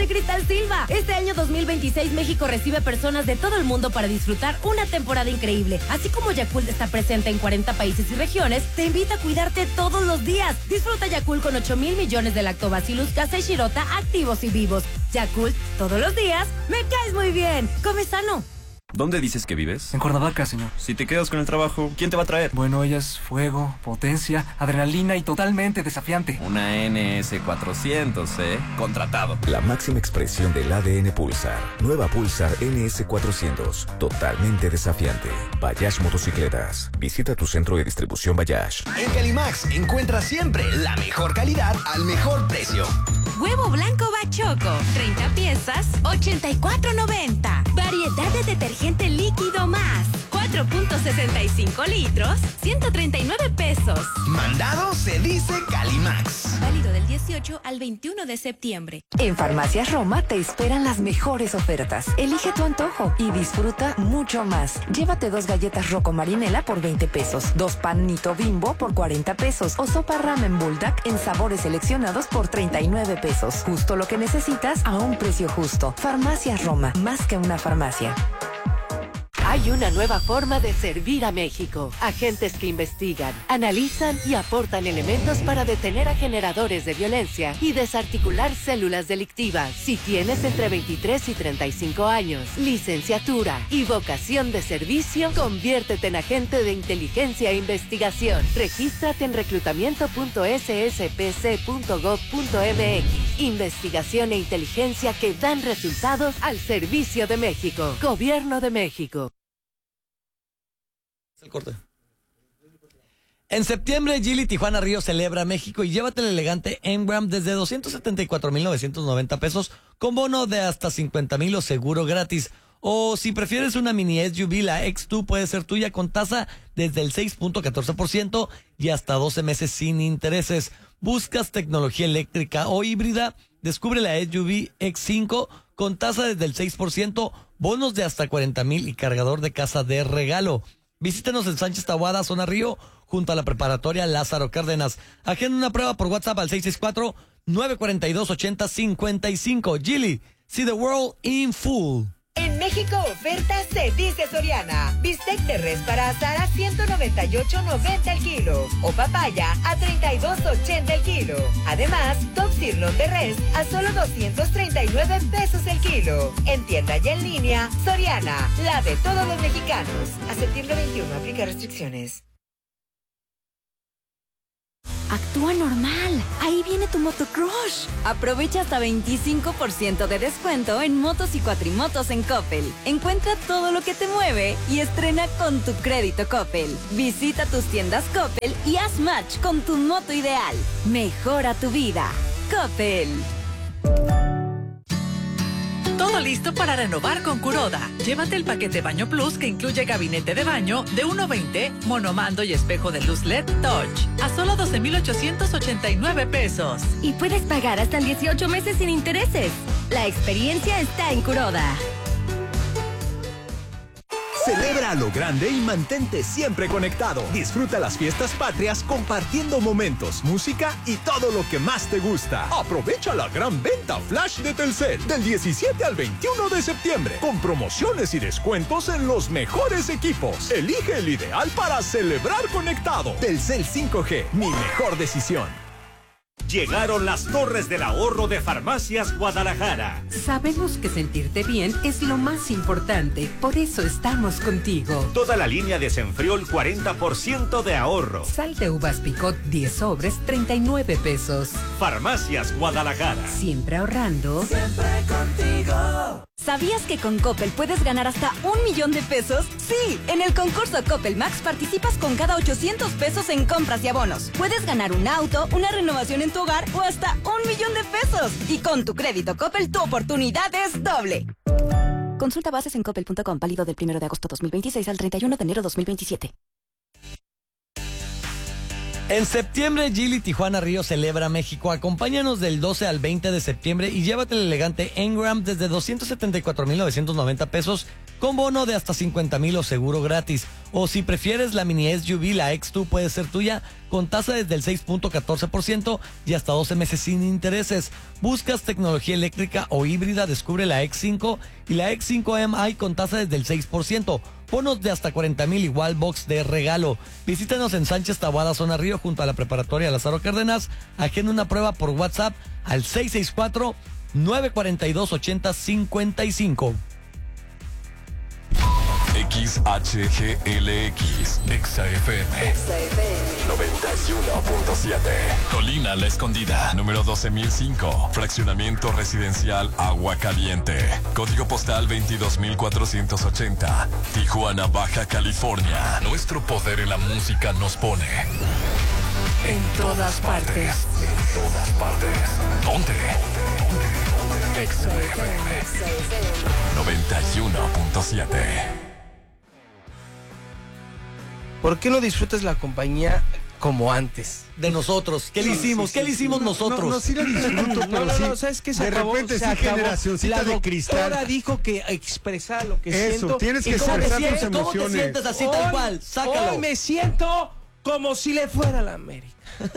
de Cristal Silva. Este año 2026 México recibe personas de todo el mundo para disfrutar una temporada increíble. Así como Yakult está presente en 40 países y regiones, te invita a cuidarte todos los días. Disfruta Yakult con 8,000 millones de Lactobacillus casei shirota activos y vivos. Yakult, todos los días, me caes muy bien. Come sano. ¿Dónde dices que vives? En Cuernavaca, señor. Si te quedas con el trabajo, ¿quién te va a traer? Bueno, ella es fuego, potencia, adrenalina y totalmente desafiante. Una NS400, ¿eh? Contratado. La máxima expresión del ADN Pulsar. Nueva Pulsar NS400. Totalmente desafiante. Bayash Motocicletas. Visita tu centro de distribución Bayash. En Calimax encuentra siempre la mejor calidad al mejor precio. Huevo blanco Bachoco, 30 piezas, 84.90. Variedad de detergente líquido más, 4.65 litros, 139 pesos. Mandado se dice Calimax. Válido del 18 al 21 de septiembre. En Farmacias Roma te esperan las mejores ofertas. Elige tu antojo y disfruta mucho más. Llévate 2 galletas Rocco Marinela por 20 pesos, 2 panito Bimbo por 40 pesos o sopa ramen Bulldog en sabores seleccionados por 39 pesos. Justo lo que necesitas a un precio justo. Farmacias Roma, más que una farmacia. Hay una nueva forma de servir a México. Agentes que investigan, analizan y aportan elementos para detener a generadores de violencia y desarticular células delictivas. Si tienes entre 23 y 35 años, licenciatura y vocación de servicio, conviértete en agente de inteligencia e investigación. Regístrate en reclutamiento.sspc.gov.mx. Investigación e inteligencia que dan resultados al servicio de México. Gobierno de México. El corte. En septiembre, Geely Tijuana Río celebra México y llévate el elegante Engram desde 274,990 pesos con bono de hasta 50,000 o seguro gratis. O si prefieres una mini SUV, la X2 puede ser tuya con tasa desde el 6.14% y hasta 12 meses sin intereses. ¿Buscas tecnología eléctrica o híbrida? Descubre la SUV X5 con tasa desde el 6%, bonos de hasta 40,000 y cargador de casa de regalo. Visítanos en Sánchez Tahuada, Zona Río, junto a la preparatoria Lázaro Cárdenas. Agenda una prueba por WhatsApp al 664-942-8055. Geely, see the world in full. En México, ofertas se dice Soriana. Bistec de res para asar a 198.90 el kilo. O papaya a 32.80 el kilo. Además, top sirloin de res a solo 239 pesos el kilo. En tienda y en línea, Soriana, la de todos los mexicanos. A septiembre 21, aplica restricciones. Actúa normal. Ahí viene tu motocrush. Aprovecha hasta 25% de descuento en motos y cuatrimotos en Coppel. Encuentra todo lo que te mueve y estrena con tu crédito Coppel. Visita tus tiendas Coppel y haz match con tu moto ideal. Mejora tu vida. Coppel. Todo listo para renovar con Kuroda. Llévate el paquete Baño Plus que incluye gabinete de baño de 1.20, monomando y espejo de luz LED Touch a solo 12,889 pesos. Y puedes pagar hasta 18 meses sin intereses. La experiencia está en Kuroda. Celebra a lo grande y mantente siempre conectado. Disfruta las fiestas patrias compartiendo momentos, música y todo lo que más te gusta. Aprovecha la gran venta flash de Telcel del 17 al 21 de septiembre con promociones y descuentos en los mejores equipos. Elige el ideal para celebrar conectado. Telcel 5G, mi mejor decisión. Llegaron las torres del ahorro de Farmacias Guadalajara. Sabemos que sentirte bien es lo más importante, por eso estamos contigo. Toda la línea Desenfriol 40% de ahorro. Sal de uvas Picot 10 sobres 39 pesos. Farmacias Guadalajara. Siempre ahorrando. Siempre contigo. ¿Sabías que con Coppel puedes ganar hasta 1,000,000 de pesos? Sí, en el concurso Coppel Max participas con cada 800 pesos en compras y abonos. Puedes ganar un auto, una renovación en tu hogar o hasta 1,000,000 de pesos. Y con tu crédito Coppel, tu oportunidad es doble. Consulta bases en coppel.com, válido del 1 de agosto 2026 al 31 de enero 2027. En septiembre, Geely Tijuana Río celebra México. Acompáñanos del 12 al 20 de septiembre y llévate el elegante Engram desde 274,990 pesos con bono de hasta 50,000 o seguro gratis. O si prefieres la mini SUV, la X2 puede ser tuya con tasa desde el 6.14% y hasta 12 meses sin intereses. Buscas tecnología eléctrica o híbrida, descubre la X5 y la X5MI con tasa desde el 6%. Bonos de hasta 40,000 igual box de regalo. Visítanos en Sánchez Taboada, Zona Río, junto a la preparatoria Lázaro Cárdenas. Agenda una prueba por WhatsApp al 664-942-8055. XHGLX, XFM 91.7. Colina La Escondida, número 12,005. Fraccionamiento residencial Agua Caliente. Código postal 22,480. Tijuana, Baja California. Nuestro poder en la música nos pone en todas partes. En todas partes. ¿Dónde? XFM 91.7. ¿Por qué no disfrutas la compañía como antes? De nosotros. ¿Qué le hicimos? ¿Qué le hicimos nosotros? No, sí la disfruto, pero no, ¿sabes qué? De repente sí, generacioncita de cristal. La doctora dijo que expresar lo que siento. Eso, tienes que expresar tus emociones. ¿Cómo te sientes así tal cual? Sácalo. Hoy me siento como si le fuera a la América.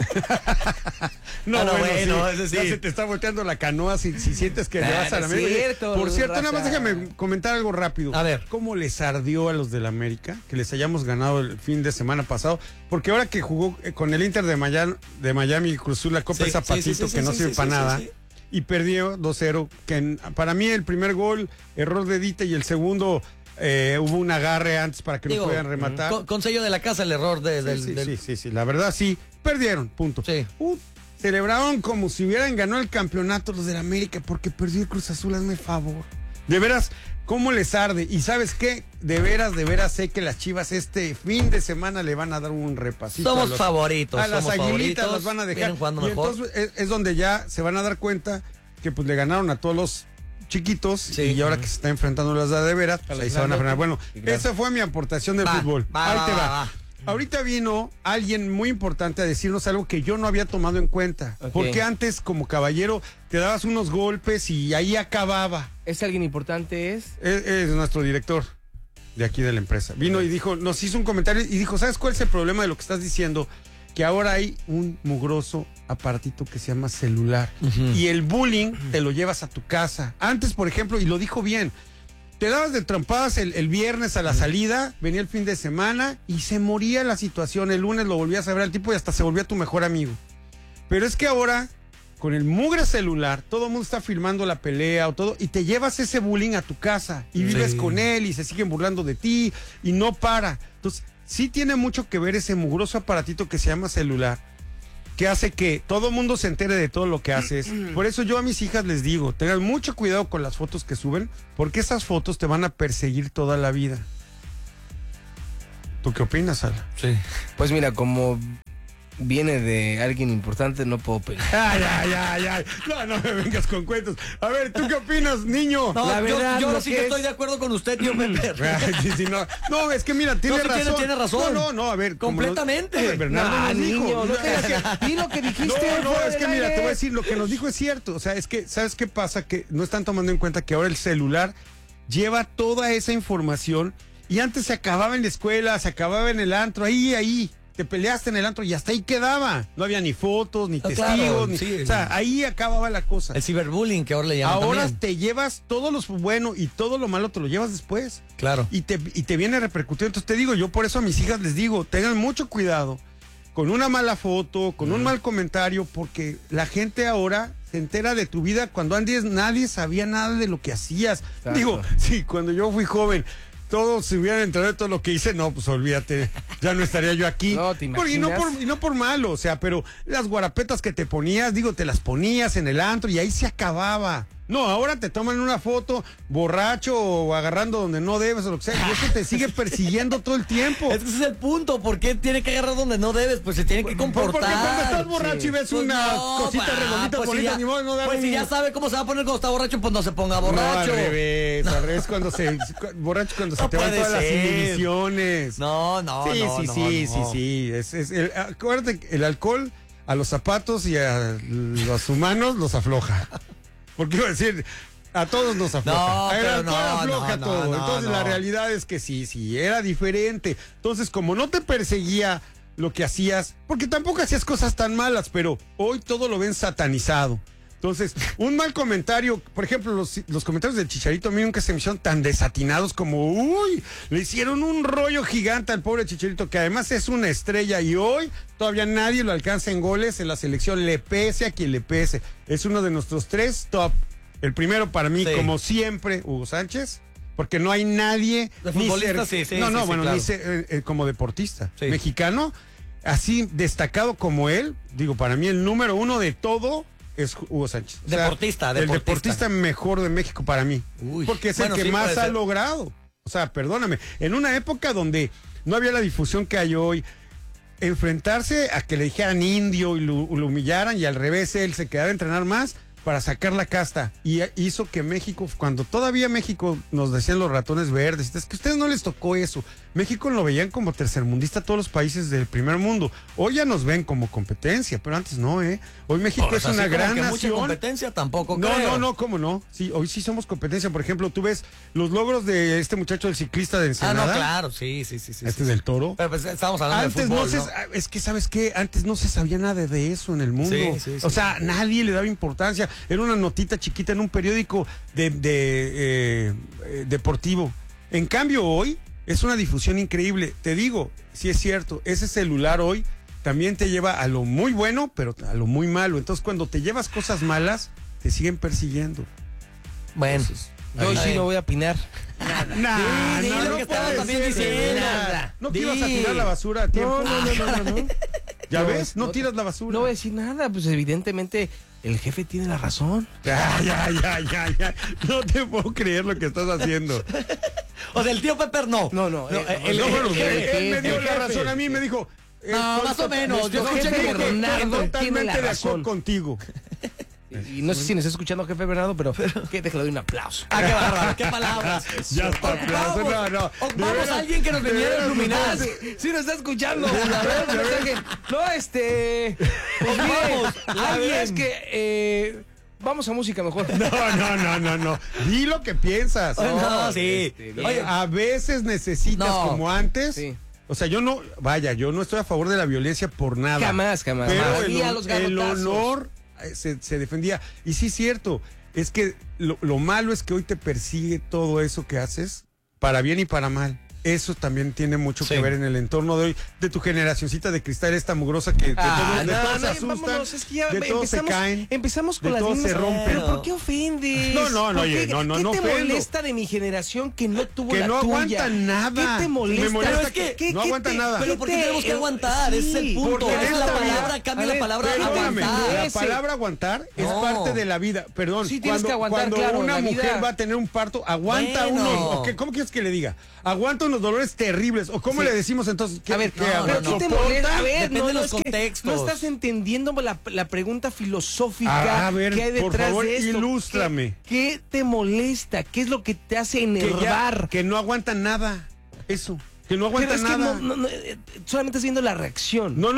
No, bueno, es decir, ya se te está volteando la canoa si sientes que le vas a la América. Por cierto, nada más déjame comentar algo rápido. A ver. ¿Cómo les ardió a los del América que les hayamos ganado el fin de semana pasado? Porque ahora que jugó con el Inter de Miami y cruzó la Copa de Zapatito, que no sirve para nada, y perdió 2-0, que para mí el primer gol, error de Dita, y el segundo... hubo un agarre antes para que no puedan rematar. Con sello de la casa el error Sí, la verdad sí, perdieron, punto. Sí. Celebraron como si hubieran ganado el campeonato los del América porque perdió el Cruz Azul, hazme favor. De veras, ¿cómo les arde? Y ¿sabes qué? De veras sé que las Chivas este fin de semana le van a dar un repasito. Somos favoritos. A las somos Aguilitas favoritos, las van a dejar. jugando Y mejor. entonces es donde ya se van a dar cuenta que pues le ganaron a todos los chiquitos y ahora que se está enfrentando las de veras, pues ahí se van a frenar. Bueno, esa fue mi aportación del fútbol. Ahí te va. Ahorita vino alguien muy importante a decirnos algo que yo no había tomado en cuenta. Porque antes, como caballero, te dabas unos golpes y ahí acababa. ¿Es alguien importante? Es nuestro director de aquí de la empresa. Vino y dijo, nos hizo un comentario y dijo, ¿sabes cuál es el problema de lo que estás diciendo? Que ahora hay un mugroso aparatito que se llama celular. Y el bullying te lo llevas a tu casa. Antes, por ejemplo, y lo dijo bien, te dabas de trompadas el viernes a la salida, venía el fin de semana y se moría la situación. El lunes lo volvías a ver al tipo y hasta se volvía tu mejor amigo. Pero es que ahora, con el mugre celular, todo el mundo está filmando la pelea o todo, y te llevas ese bullying a tu casa y vives con él y se siguen burlando de ti y no para. Entonces, sí tiene mucho que ver ese mugroso aparatito que se llama celular, que hace que todo el mundo se entere de todo lo que haces. Por eso yo a mis hijas les digo, tengan mucho cuidado con las fotos que suben, porque esas fotos te van a perseguir toda la vida. ¿Tú qué opinas, Ala? Sí. Pues mira, como viene de alguien importante, no puedo opinar. Ay. No me vengas con cuentos. A ver, ¿tú qué opinas, niño? No, la verdad, yo sí que estoy de acuerdo con usted, tío Pepe. No, es que mira, tiene razón. Tiene razón. No, a ver. Completamente. Bernardo nos dijo. Di lo que dijiste. No, es que mira, te voy a decir, lo que nos dijo es cierto. O sea, es que, ¿sabes qué pasa? Que no están tomando en cuenta que ahora el celular lleva toda esa información y antes se acababa en la escuela, se acababa en el antro, ahí. Te peleaste en el antro y hasta ahí quedaba. No había ni fotos, ni testigos, o sea, ahí acababa la cosa. El ciberbullying que ahora le llaman. Ahora también. te llevas todo lo bueno y todo lo malo te lo llevas después. Claro. Y te viene a repercutir. Entonces te digo, yo por eso a mis hijas les digo, tengan mucho cuidado con una mala foto, con un mal comentario, porque la gente ahora se entera de tu vida cuando antes nadie sabía nada de lo que hacías. Exacto. Digo, sí, cuando yo fui joven, todos se hubieran enterado de todo lo que hice, no, pues olvídate, ya no estaría yo aquí. No, ¿te imaginas? Y no por malo, o sea, pero las guarapetas que te ponías, digo, te las ponías en el antro y ahí se acababa. No, ahora te toman una foto borracho o agarrando donde no debes o lo que sea, y eso te sigue persiguiendo todo el tiempo. Ese es el punto, ¿por qué tiene que agarrar donde no debes? Pues se tiene que comportar. Porque cuando estás borracho y ves pues una no, cosita redondita pues bonita, si ni modo, no da. Pues si ya sabe cómo se va a poner cuando está borracho, pues no se ponga borracho. No, al revés, cuando borracho cuando se te van todas las inhibiciones. No. Sí. Acuérdate que el alcohol a los zapatos y a los humanos los afloja. Porque iba a decir, A todos nos afloja. No, El pero alcohol afloja no, todo. no, Entonces la realidad es que sí, era diferente. Entonces, como no te perseguía lo que hacías, porque tampoco hacías cosas tan malas, pero hoy todo lo ven satanizado. Entonces, un mal comentario, por ejemplo, los comentarios del Chicharito a mí nunca se me hicieron tan desatinados como, uy, le hicieron un rollo gigante al pobre Chicharito, que además es una estrella y hoy todavía nadie lo alcanza en goles en la selección, le pese a quien le pese. Es uno de nuestros 3 top. El primero para mí, como siempre, Hugo Sánchez, porque no hay nadie... De futbolista, ni como deportista mexicano, así destacado como él, digo, para mí el número 1 de todo... es Hugo Sánchez. Deportista. El deportista mejor de México para mí. Porque es el que más ha logrado. O sea, perdóname. En una época donde no había la difusión que hay hoy, enfrentarse a que le dijeran indio y lo humillaran y al revés él se quedara a entrenar más para sacar la casta. Y hizo que México, cuando todavía México nos decían los ratones verdes, es que a ustedes no les tocó eso. México lo veían como tercermundista a todos los países del primer mundo. Hoy ya nos ven como competencia, pero antes no, ¿eh? Hoy México es una gran nación. Mucha competencia tampoco No, ¿cómo no? Sí, hoy sí somos competencia. Por ejemplo, tú ves los logros de este muchacho, el ciclista de Ensenada. Ah, no, claro, sí. Del Toro. Pero pues estamos hablando antes de fútbol, ¿no? Es que, ¿sabes qué? Antes no se sabía nada de eso en el mundo. O sea, nadie le daba importancia. Era una notita chiquita en un periódico deportivo. En cambio, hoy es una difusión increíble. Te digo, sí es cierto, ese celular hoy también te lleva a lo muy bueno, pero a lo muy malo. Entonces, cuando te llevas cosas malas, te siguen persiguiendo. Bueno. Entonces, yo sí no voy a opinar. No que ibas a tirar la basura a tiempo. No. ¿Ya ves? No tiras la basura. No voy a decir nada, pues evidentemente el jefe tiene la razón. Ya. No te puedo creer lo que estás haciendo. O sea, el tío Pepper no. No. Él me dio la razón a mí, me dijo. No, más o menos. Yo escuché que Bernardo totalmente de acuerdo contigo. Y no sé si nos está escuchando jefe Bernardo, pero que déjalo de un aplauso. Qué bárbaro, qué palabras. Ya está, aplauso. No. Vamos a alguien que nos viniera a iluminar. Sí nos está escuchando. Pues vamos, la verdad es que vamos a música mejor. No. Di lo que piensas. No, sí. Oye, a veces necesitas como antes. Sí. O sea, yo no estoy a favor de la violencia por nada. Jamás. Pero el honor se defendía. Y sí es cierto, es que lo malo es que hoy te persigue todo eso que haces, para bien y para mal. Eso también tiene mucho que ver en el entorno de hoy, de tu generacioncita de cristal, esta mugrosa que de todos se asustan, vámonos, es que ya de todos se caen, empezamos con de las todos mismas, se rompen. Pero ¿por qué ofendes? No, ¿Qué te ofendo. molesta de mi generación que no tuvo que la no tuya? aguantan nada. ¿Qué te molesta? Me molesta Pero es que no aguantan nada. Pero ¿por qué tenemos que aguantar? Ese es el punto. Porque Es la palabra, cambia la palabra aguantar. La palabra aguantar es parte de la vida. Perdón, sí, tienes que aguantar, cuando una mujer va a tener un parto, aguanta ¿cómo quieres que le diga? Aguanta unos dolores terribles. ¿O cómo le decimos entonces? A ver, ¿qué te molesta? A ver, depende de los contextos. No estás entendiendo la pregunta filosófica a ver, que hay detrás por favor, de esto. Ilústrame. ¿Qué te molesta? ¿Qué es lo que te hace enervar? Que no aguantan nada. Eso. Que no aguantan nada. Que solamente estás viendo la reacción. No.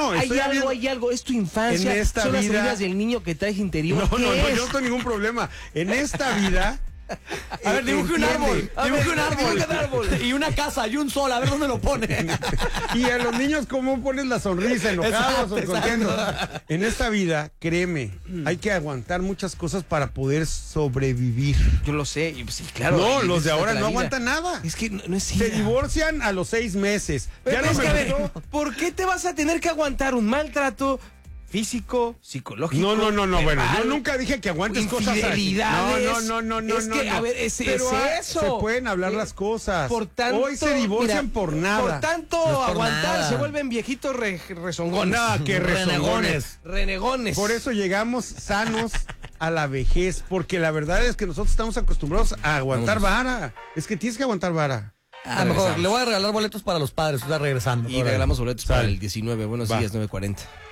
Hay algo. Es tu infancia. En esta son vida, las heridas del niño que traes interior. No, yo no tengo ningún problema. En esta vida. A ver, dibuje un árbol. Dibuje un árbol. Y una casa y un sol. A ver dónde lo pone. Y a los niños, ¿cómo pones la sonrisa? Enojados o contentos. En esta vida, créeme, hay que aguantar muchas cosas para poder sobrevivir. Yo lo sé. Sí, claro. No, los de ahora no aguantan nada. Es que no es Se divorcian a los 6 meses. Pero ya no me gustó. ¿Por qué te vas a tener que aguantar un maltrato físico, psicológico? No, bueno, yo nunca dije que aguantes cosas así. No. Es que, a ver, es eso. Se pueden hablar las cosas. Por tanto, hoy se divorcian por nada. Por tanto, no aguantar, nada. Se vuelven viejitos rezongones. No, que renegones. Por eso llegamos sanos a la vejez, porque la verdad es que nosotros estamos acostumbrados a aguantar vara. Es que tienes que aguantar vara. A lo mejor le voy a regalar boletos para los padres, está regresando. Y regalamos boletos para el 19. Buenos días, 9:40.